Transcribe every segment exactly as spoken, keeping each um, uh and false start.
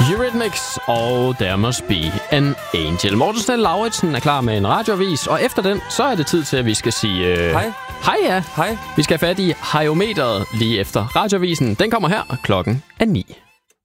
Eurythmics og There Must Be an Angel. Morten Snell Lauritsen er klar med en radioavis, og efter den, så er det tid til, at vi skal sige... Øh... Hej. Hej, ja. Hej. Vi skal have fat i Hajometeret lige efter radioavisen. Den kommer her, klokken er ni.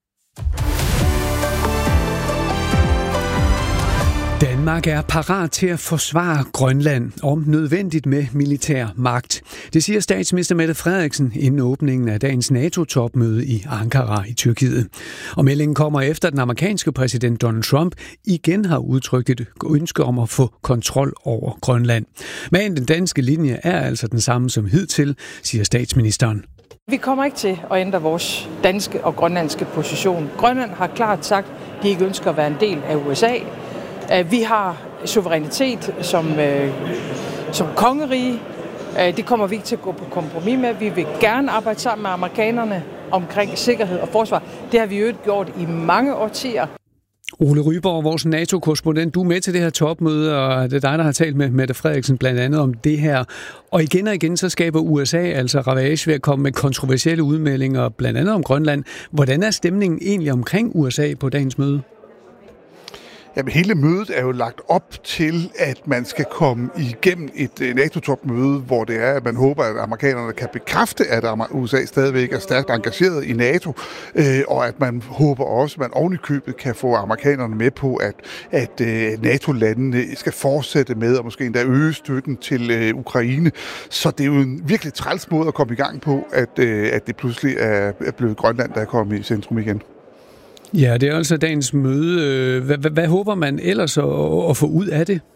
Danmark er parat til at forsvare Grønland, om nødvendigt med militær magt. Det siger statsminister Mette Frederiksen inden åbningen af dagens NATO-topmøde i Ankara i Tyrkiet. Og meldingen kommer efter, at den amerikanske præsident Donald Trump igen har udtrykt et ønske om at få kontrol over Grønland. Men den danske linje er altså den samme som hidtil, siger statsministeren. Vi kommer ikke til at ændre vores danske og grønlandske position. Grønland har klart sagt, at de ikke ønsker at være en del af U S A. Vi har suverænitet som, øh, som kongerige. Det kommer vi ikke til at gå på kompromis med. Vi vil gerne arbejde sammen med amerikanerne omkring sikkerhed og forsvar. Det har vi jo gjort i mange årtier. Ole Ryborg, vores NATO-korrespondent, du er med til det her topmøde, og det er dig, der har talt med Mette Frederiksen blandt andet om det her. Og igen og igen så skaber U S A altså ravage ved at komme med kontroversielle udmeldinger, blandt andet om Grønland. Hvordan er stemningen egentlig omkring U S A på dagens møde? Jamen, hele mødet er jo lagt op til, at man skal komme igennem et NATO-topmøde, hvor det er, at man håber, at amerikanerne kan bekræfte, at U S A stadigvæk er stærkt engageret i NATO, og at man håber også, at man ovenikøbet kan få amerikanerne med på, at, at NATO-landene skal fortsætte med, og måske endda øge støtten til Ukraine. Så det er jo en virkelig træls måde at komme i gang på, at, at det pludselig er blevet Grønland, der er kommet i centrum igen. Ja, det er altså dagens møde. Hvad, hvad, hvad håber man ellers at, at få ud af det?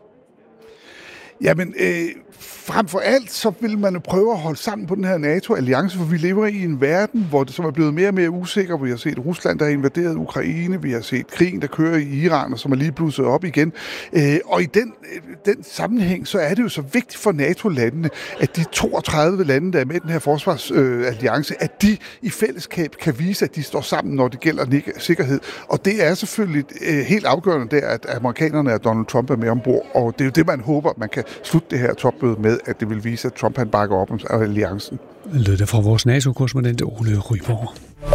Jamen, øh, frem for alt, så vil man jo prøve at holde sammen på den her NATO-alliance, for vi lever i en verden, hvor det som er blevet mere og mere usikker. Vi har set Rusland, der har invaderet Ukraine, vi har set krigen, der kører i Iran, og som er lige blusset op igen. Øh, og i den, den sammenhæng, så er det jo så vigtigt for NATO-landene, at de toogtredive lande, der er med i den her forsvarsalliance, øh, at de i fællesskab kan vise, at de står sammen, når det gælder sikkerhed. Og det er selvfølgelig øh, helt afgørende der, at amerikanerne og Donald Trump er med ombord, og det er jo det, man håber, man kan slutte det her topmøde med, at det vil vise, at Trump han bakker op om alliancen. Lød det fra vores NATO-korrespondent Ole Ryborg.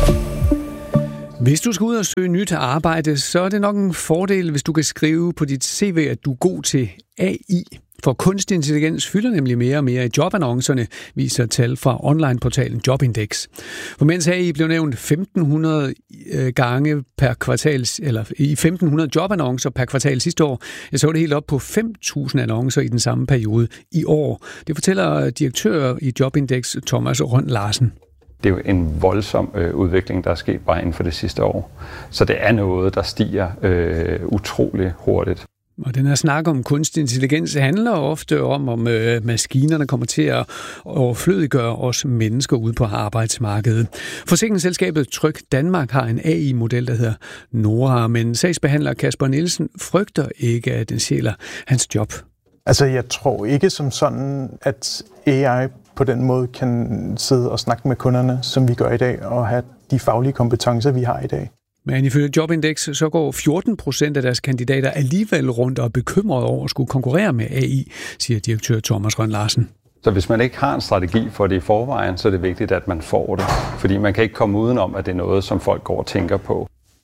Hvis du skal ud og søge nyt arbejde, så er det nok en fordel, hvis du kan skrive på dit C V, at du er god til A I. For kunstig intelligens fylder nemlig mere og mere i jobannoncerne, viser tal fra onlineportalen Jobindex. For mens A I blev nævnt femten hundrede gange per kvartal, eller i femten hundrede jobannoncer per kvartal sidste år, så var det helt op på fem tusind annoncer i den samme periode i år. Det fortæller direktør i Jobindex Thomas Rønn Larsen. Det er jo en voldsom øh, udvikling, der er sket bare inden for det sidste år. Så det er noget, der stiger øh, utrolig hurtigt. Og den her snak om kunstig intelligens handler ofte om, om øh, maskinerne kommer til at overflødiggøre os mennesker ude på arbejdsmarkedet. Forsikringsselskabet Tryg Danmark har en A I-model, der hedder Nora, men sagsbehandler Kasper Nielsen frygter ikke, at den stjæler hans job. Altså, jeg tror ikke som sådan, at A I på den måde kan sidde og snakke med kunderne, som vi gør i dag, og have de faglige kompetencer, vi har i dag. Men ifølge Jobindex, så går fjorten procent af deres kandidater alligevel rundt og er bekymrede over at skulle konkurrere med A I, siger direktør Thomas Rønn Larsen. Så hvis man ikke har en strategi for det i forvejen, så er det vigtigt, at man får det. Fordi man kan ikke komme udenom, at det er noget, som folk går og tænker på.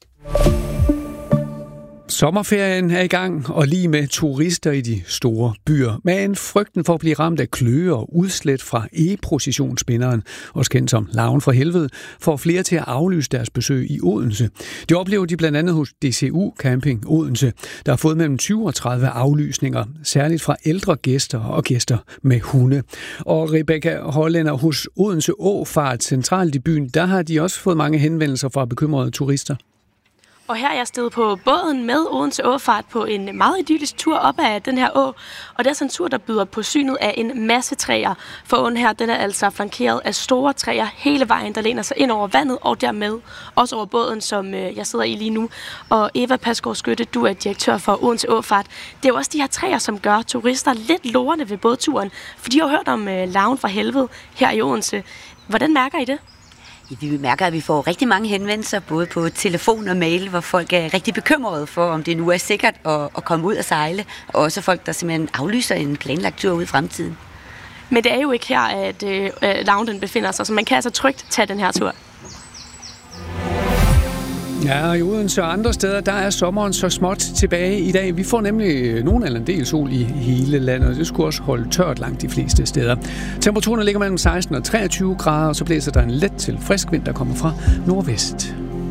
Sommerferien er i gang, og lige med turister i de store byer. Men frygten for at blive ramt af kløe og udslæt fra e-processionsspinderen, også kendt som Larven fra Helvede, får flere til at aflyse deres besøg i Odense. Det oplever de blandt andet hos D C U Camping Odense, der har fået mellem tyve og tredive aflysninger, særligt fra ældre gæster og gæster med hunde. Og Rebecca Hollænder hos Odense Åfart centralt i byen, der har de også fået mange henvendelser fra bekymrede turister. Og her er jeg steget på båden med Odense Åfart på en meget idyllisk tur op ad den her å. Og det er sådan en tur, der byder på synet af en masse træer. For åen her, den er altså flankeret af store træer hele vejen, der læner sig ind over vandet og dermed også over båden, som jeg sidder i lige nu. Og Eva Pasgaard Skytte, du er direktør for Odense Åfart. Det er jo også de her træer, som gør turister lidt lorende ved bådturen. For de har hørt om Larven fra Helvede her i Odense. Hvordan mærker I det? Vi mærker, at vi får rigtig mange henvendelser, både på telefon og mail, hvor folk er rigtig bekymrede for, om det nu er sikkert at, at komme ud og sejle. Og også folk, der simpelthen aflyser en planlagt tur ud i fremtiden. Men det er jo ikke her, at øh, Larven befinder sig, så man kan altså trygt tage den her tur. Ja, i Odense og andre steder, der er sommeren så småt tilbage i dag. Vi får nemlig nogen eller en del sol i hele landet, og det skulle også holde tørt langt de fleste steder. Temperaturen ligger mellem seksten og treogtyve grader, og så blæser der en let til frisk vind, der kommer fra nordvest.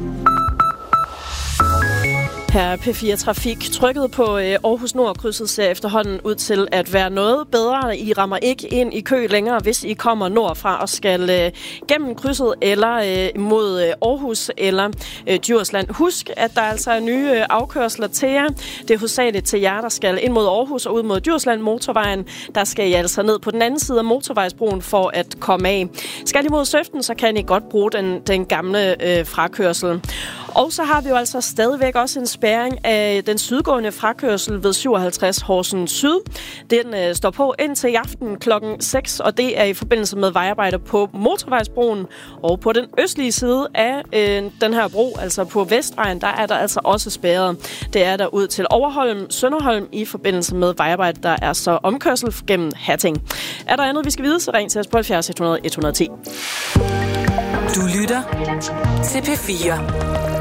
Her er P fire Trafik. Trykket på Aarhus Nord-krydset ser efterhånden ud til at være noget bedre. I rammer ikke ind i kø længere, hvis I kommer nordfra og skal øh, gennem krydset eller øh, mod øh, Aarhus eller øh, Djursland. Husk, at der altså er nye øh, afkørsler til jer. Det er hovedsageligt til jer, der skal ind mod Aarhus og ud mod Djursland motorvejen. Der skal I altså ned på den anden side af motorvejsbroen for at komme af. Skal I mod Søften, så kan I godt bruge den, den gamle øh, frakørsel. Og så har vi jo altså stadigvæk også en spærring af den sydgående frakørsel ved syvoghalvtreds Horsens Syd. Den øh, står på indtil i aften klokken seks, og det er i forbindelse med vejarbejder på motorvejsbroen. Og på den østlige side af øh, den her bro, altså på Vestvejen, der er der altså også spærret. Det er der ud til Overholm, Sønderholm i forbindelse med vejarbejde, der er så omkørsel gennem Hatting. Er der andet, vi skal vide, så ring til os på halvfjerds et hundrede et hundrede og ti. Du lytter til P fire.